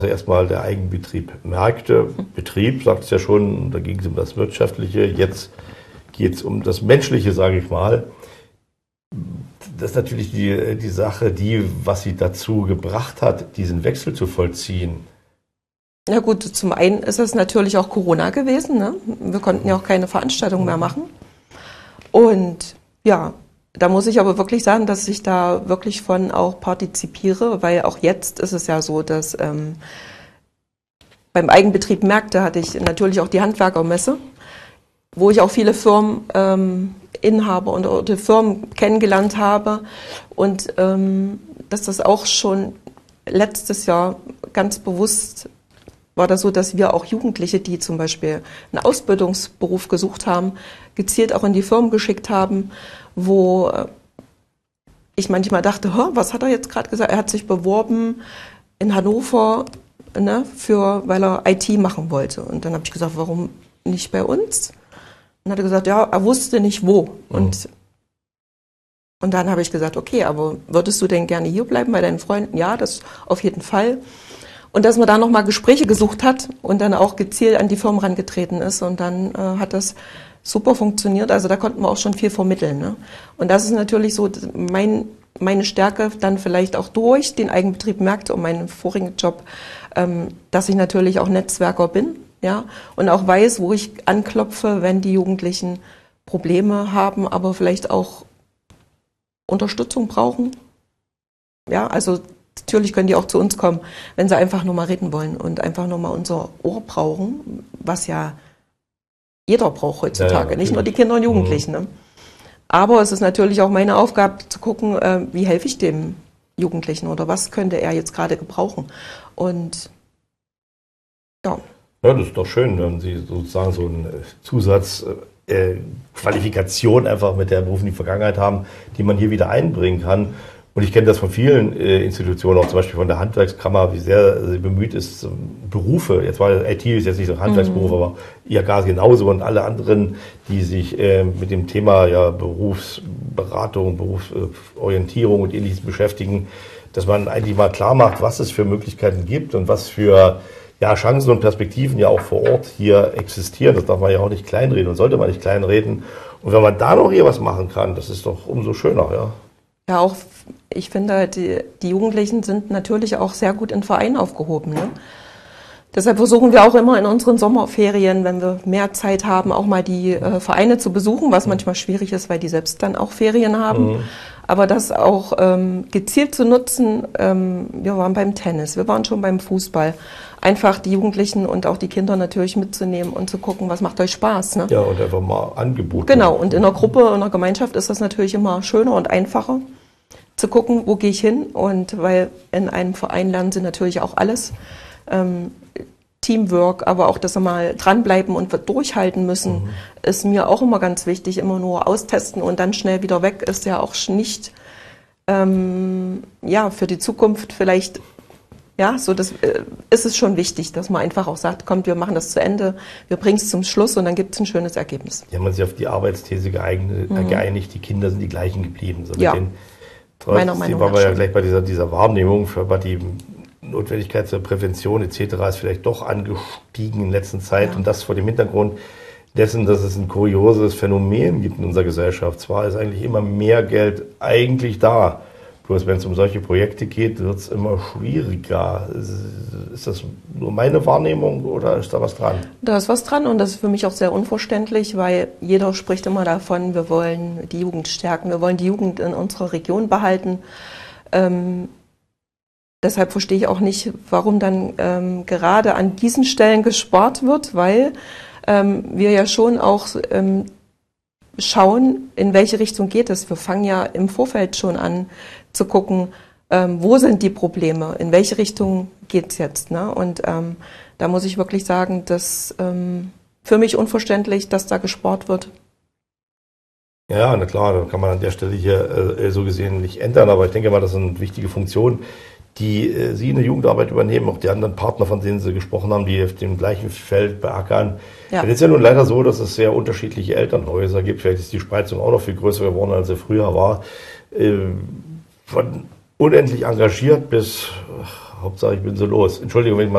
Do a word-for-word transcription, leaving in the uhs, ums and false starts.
Also erstmal der Eigenbetrieb Märkte. Betrieb sagt es ja schon, da ging es um das Wirtschaftliche. Jetzt geht es um das Menschliche, sage ich mal. Das ist natürlich die, die Sache, die, was sie dazu gebracht hat, diesen Wechsel zu vollziehen. Ja gut, zum einen ist es natürlich auch Corona gewesen. Ne? Wir konnten ja auch keine Veranstaltungen mehr machen. Und ja, da muss ich aber wirklich sagen, dass ich da wirklich von auch partizipiere, weil auch jetzt ist es ja so, dass ähm, beim Eigenbetrieb Märkte hatte ich natürlich auch die Handwerkermesse, wo ich auch viele Firmen, ähm, Inhaber und oder Firmen kennengelernt habe und ähm, dass das auch schon letztes Jahr ganz bewusst war das so, dass wir auch Jugendliche, die zum Beispiel einen Ausbildungsberuf gesucht haben, gezielt auch in die Firmen geschickt haben, wo ich manchmal dachte, was hat er jetzt gerade gesagt? Er hat sich beworben in Hannover, ne, für, weil er I T machen wollte. Und dann habe ich gesagt, warum nicht bei uns? Und dann hat er gesagt, ja, er wusste nicht wo. Mhm. Und, und dann habe ich gesagt, okay, aber würdest du denn gerne hier bleiben bei deinen Freunden? Ja, das auf jeden Fall. Und dass man da nochmal Gespräche gesucht hat und dann auch gezielt an die Firmen rangetreten ist. Und dann äh, hat das super funktioniert. Also da konnten wir auch schon viel vermitteln. Ne? Und das ist natürlich so mein, meine Stärke dann vielleicht auch durch den Eigenbetrieb Märkte und meinen vorigen Job, ähm, dass ich natürlich auch Netzwerker bin, ja, und auch weiß, wo ich anklopfe, wenn die Jugendlichen Probleme haben, aber vielleicht auch Unterstützung brauchen. Ja, also natürlich können die auch zu uns kommen, wenn sie einfach nur mal reden wollen und einfach nur mal unser Ohr brauchen, was ja jeder braucht heutzutage, ja, ja, nicht nur die Kinder und Jugendlichen. Ne? Aber es ist natürlich auch meine Aufgabe zu gucken, äh, wie helfe ich dem Jugendlichen oder was könnte er jetzt gerade gebrauchen. Und ja. Ja, das ist doch schön, wenn Sie sozusagen so eine Zusatzqualifikation äh, einfach mit der beruflichen Vergangenheit haben, die man hier wieder einbringen kann. Und ich kenne das von vielen äh, Institutionen, auch zum Beispiel von der Handwerkskammer, wie sehr sie bemüht ist, Berufe, jetzt war I T ist jetzt nicht so ein Handwerksberuf, mhm. aber I H K genauso und alle anderen, die sich äh, mit dem Thema ja, Berufsberatung, Berufsorientierung und Ähnliches beschäftigen, dass man eigentlich mal klar macht, was es für Möglichkeiten gibt und was für ja, Chancen und Perspektiven ja auch vor Ort hier existieren. Das darf man ja auch nicht kleinreden und sollte man nicht kleinreden. Und wenn man da noch hier was machen kann, das ist doch umso schöner, ja. Ja, auch, ich finde, die, die Jugendlichen sind natürlich auch sehr gut in Vereinen aufgehoben. Ne? Deshalb versuchen wir auch immer in unseren Sommerferien, wenn wir mehr Zeit haben, auch mal die äh, Vereine zu besuchen, was manchmal schwierig ist, weil die selbst dann auch Ferien haben. Mhm. Aber das auch ähm, gezielt zu nutzen, ähm, wir waren beim Tennis, wir waren schon beim Fußball. Einfach die Jugendlichen und auch die Kinder natürlich mitzunehmen und zu gucken, was macht euch Spaß. Ne? Ja, und einfach mal Angebote. Genau, und in der Gruppe, in der Gemeinschaft ist das natürlich immer schöner und einfacher, zu gucken, wo gehe ich hin. Und weil in einem Verein lernen sie natürlich auch alles. Ähm, Teamwork, aber auch, dass sie mal dranbleiben und durchhalten müssen, mhm. ist mir auch immer ganz wichtig. Immer nur austesten und dann schnell wieder weg ist ja auch nicht ähm, ja, für die Zukunft vielleicht. Ja, so das äh, ist es schon wichtig, dass man einfach auch sagt, kommt, wir machen das zu Ende, wir bringen es zum Schluss und dann gibt es ein schönes Ergebnis. Die haben sich auf die Arbeitsthese geeignet, mhm. geeinigt, die Kinder sind die gleichen geblieben. So ja, den, meiner Meinung nach. Waren wir ja gleich bei dieser, dieser Wahrnehmung, für die Notwendigkeit zur Prävention et cetera ist vielleicht doch angestiegen in letzter Zeit. Ja. Und das vor dem Hintergrund dessen, dass es ein kurioses Phänomen gibt in unserer Gesellschaft. Zwar ist eigentlich immer mehr Geld eigentlich da, bloß wenn es um solche Projekte geht, wird es immer schwieriger. Ist das nur meine Wahrnehmung oder ist da was dran? Da ist was dran und das ist für mich auch sehr unverständlich, weil jeder spricht immer davon, wir wollen die Jugend stärken, wir wollen die Jugend in unserer Region behalten. Ähm, deshalb verstehe ich auch nicht, warum dann ähm, gerade an diesen Stellen gespart wird, weil ähm, wir ja schon auch ähm, schauen, in welche Richtung geht es. Wir fangen ja im Vorfeld schon an zu gucken, ähm, wo sind die Probleme, in welche Richtung geht's jetzt. Ne? Und ähm, da muss ich wirklich sagen, dass ähm, für mich unverständlich, dass da gespart wird. Ja, na klar, da kann man an der Stelle hier äh, so gesehen nicht ändern, aber ich denke mal, das sind wichtige Funktionen, die äh, Sie in der Jugendarbeit übernehmen, auch die anderen Partner, von denen Sie gesprochen haben, die auf dem gleichen Feld beackern. Ja. Es ist ja nun leider so, dass es sehr unterschiedliche Elternhäuser gibt. Vielleicht ist die Spreizung auch noch viel größer geworden, als sie früher war. Äh, von unendlich engagiert bis, ach, Hauptsache ich bin so los. Entschuldigung, wenn ich mal